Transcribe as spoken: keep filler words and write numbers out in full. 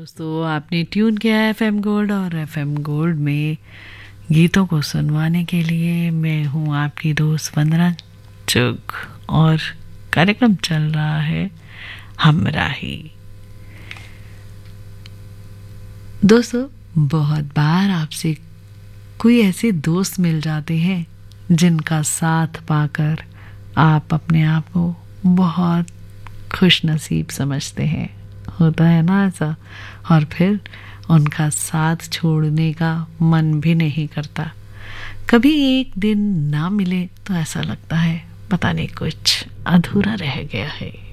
दोस्तों, आपने ट्यून किया है एफएम गोल्ड और एफएम गोल्ड में गीतों को सुनवाने के लिए मैं हूँ आपकी दोस्त वंदना चुग और कार्यक्रम चल रहा है हमराही। दोस्तों, बहुत बार आपसे कोई ऐसे दोस्त मिल जाते हैं जिनका साथ पाकर आप अपने आप को बहुत खुश नसीब समझते हैं। होता है ना ऐसा, और फिर उनका साथ छोड़ने का मन भी नहीं करता। कभी एक दिन ना मिले तो ऐसा लगता है पता नहीं कुछ अधूरा रह गया है।